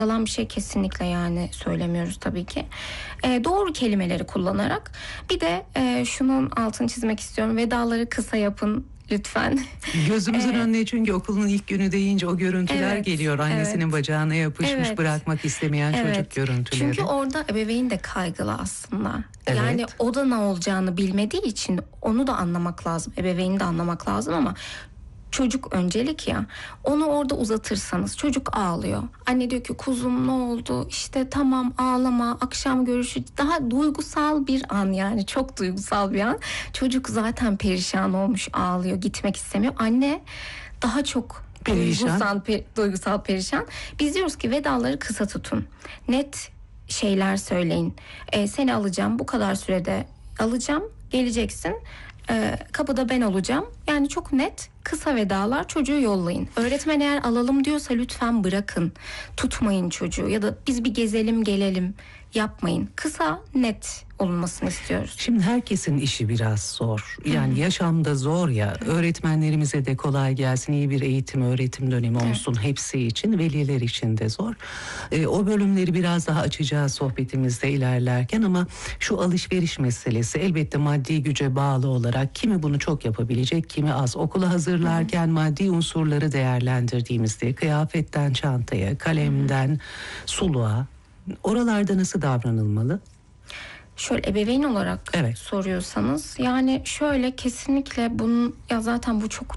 Yalan bir şey kesinlikle yani söylemiyoruz tabii ki. Doğru kelimeleri kullanarak. Bir de şunun altını çizmek istiyorum. Vedaları kısa yapın lütfen. Gözümüzün önüne çünkü okulun ilk günü deyince o görüntüler geliyor. Annesinin bacağına yapışmış, bırakmak istemeyen çocuk görüntüleri. Çünkü orada ebeveyn de kaygılı aslında. Evet. Yani o da ne olacağını bilmediği için onu da anlamak lazım. Ebeveyni de anlamak lazım ama çocuk öncelik ya. Onu orada uzatırsanız çocuk ağlıyor. Anne diyor ki kuzum ne oldu? İşte tamam ağlama, akşam görüşürüz. Daha duygusal bir an, yani çok duygusal bir an. Çocuk zaten perişan olmuş, ağlıyor, gitmek istemiyor. Anne daha çok duygusal perişan. Biz diyoruz ki vedaları kısa tutun. Net şeyler söyleyin. Seni alacağım, bu kadar sürede alacağım, geleceksin. Kapıda ben olacağım. Yani çok net, kısa vedalar, çocuğu yollayın. Öğretmen eğer alalım diyorsa lütfen bırakın. Tutmayın çocuğu ya da biz bir gezelim gelelim yapmayın. Kısa, net olunmasını istiyoruz. Şimdi herkesin işi biraz zor. Yani yaşamda zor ya. Öğretmenlerimize de kolay gelsin. İyi bir eğitim, öğretim dönemi olsun. Hepsi için, veliler için de zor. O bölümleri biraz daha açacağız sohbetimizde ilerlerken ama şu alışveriş meselesi elbette maddi güce bağlı olarak kimi bunu çok yapabilecek, kimi az. Okula hazırlarken maddi unsurları değerlendirdiğimizde kıyafetten çantaya, kalemden suluğa, oralarda nasıl davranılmalı? Şöyle ebeveyn olarak soruyorsanız yani şöyle kesinlikle bunun ya zaten bu çok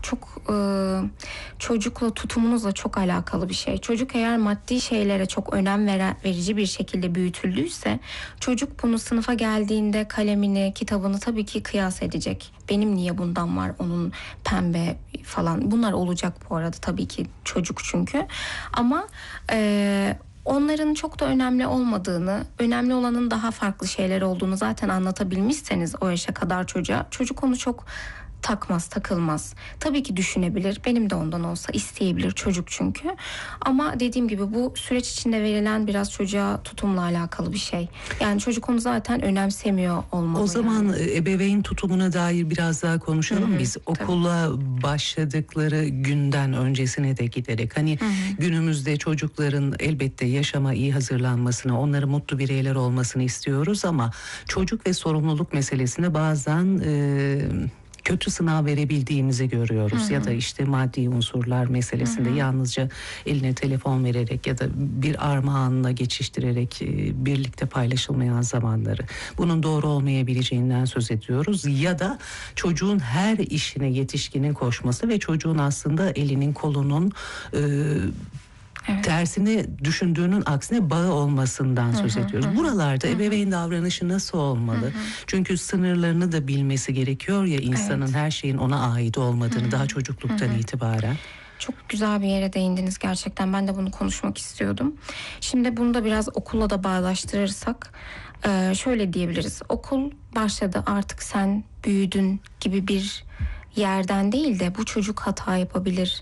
çocukla tutumunuzla çok alakalı bir şey. Çocuk eğer maddi şeylere çok önem verici bir şekilde büyütüldüyse çocuk bunu sınıfa geldiğinde kalemini, kitabını tabii ki kıyas edecek. Benim niye bundan var, onun pembe falan, bunlar olacak bu arada tabii ki, çocuk çünkü ama onların çok da önemli olmadığını, önemli olanın daha farklı şeyler olduğunu zaten anlatabilmişseniz o yaşa kadar çocuğa, çocuk onu çok takılmaz. Tabii ki düşünebilir. Benim de ondan olsa isteyebilir, çocuk çünkü. Ama dediğim gibi bu süreç içinde verilen biraz çocuğa tutumla alakalı bir şey. Yani çocuk onu zaten önemsemiyor olmalı. O zaman ebeveyn tutumuna dair biraz daha konuşalım biz. Okula başladıkları günden öncesine de giderek. Hani günümüzde çocukların elbette yaşama iyi hazırlanmasını, onların mutlu bireyler olmasını istiyoruz ama çocuk ve sorumluluk meselesinde bazen kötü sınav verebildiğimizi görüyoruz. Ya da işte maddi unsurlar meselesinde yalnızca eline telefon vererek ya da bir armağanla geçiştirerek birlikte paylaşılmayan zamanları. Bunun doğru olmayabileceğinden söz ediyoruz. Ya da çocuğun her işine yetişkinin koşması ve çocuğun aslında elinin kolunun tersini düşündüğünün aksine bağı olmasından söz ediyoruz. Buralarda ebeveyn davranışı nasıl olmalı? Çünkü sınırlarını da bilmesi gerekiyor ya insanın, her şeyin ona ait olmadığını daha çocukluktan itibaren. Çok güzel bir yere değindiniz gerçekten. Ben de bunu konuşmak istiyordum. Şimdi bunu da biraz okulla da bağdaştırırsak şöyle diyebiliriz. Okul başladı, artık sen büyüdün gibi bir yerden değil de bu çocuk hata yapabilir,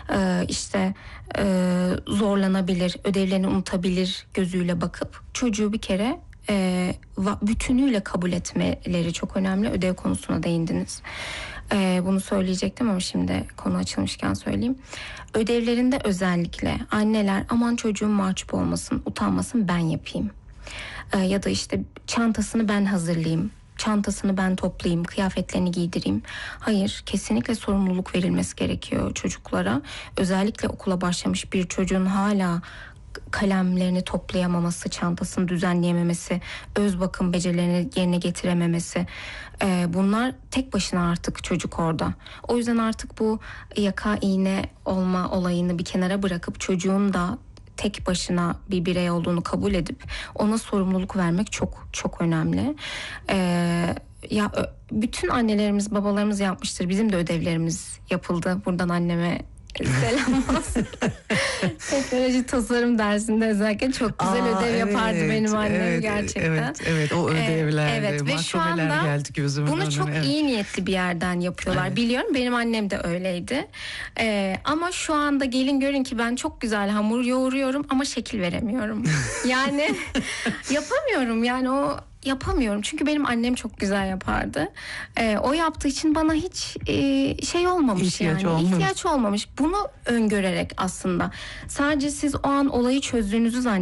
zorlanabilir, ödevlerini unutabilir gözüyle bakıp çocuğu bir kere bütünüyle kabul etmeleri çok önemli. Ödev konusuna değindiniz. Bunu söyleyecektim ama şimdi konu açılmışken söyleyeyim. Ödevlerinde özellikle anneler aman çocuğum mahcup olmasın, utanmasın, ben yapayım. Ya da işte çantasını ben hazırlayayım, çantasını ben toplayayım, kıyafetlerini giydireyim. Hayır, kesinlikle sorumluluk verilmesi gerekiyor çocuklara. Özellikle okula başlamış bir çocuğun hala kalemlerini toplayamaması, çantasını düzenleyememesi, öz bakım becerilerini yerine getirememesi, bunlar tek başına artık çocuk orada. O yüzden artık bu yaka iğne olma olayını bir kenara bırakıp çocuğun da tek başına bir birey olduğunu kabul edip ona sorumluluk vermek çok çok önemli. Ya bütün annelerimiz, babalarımız yapmıştır. Bizim de ödevlerimiz yapıldı. Buradan anneme selam olsun. Teknoloji tasarım dersinde özellikle çok güzel ödev yapardı benim annem gerçekten. Evet, o ödevler, ve şu anda geldi gözümün önüne. Bunu çok iyi niyetli bir yerden yapıyorlar. Biliyorum, benim annem de öyleydi. Ama şu anda gelin görün ki ben çok güzel hamur yoğuruyorum ama şekil veremiyorum. Yani yapamıyorum, yani o yapamıyorum. Çünkü benim annem çok güzel yapardı. O yaptığı için bana hiç şey olmamış, ihtiyaç olmamış. Bunu öngörerek aslında sadece siz o an olayı çözdüğünüzü zannediyorsunuz.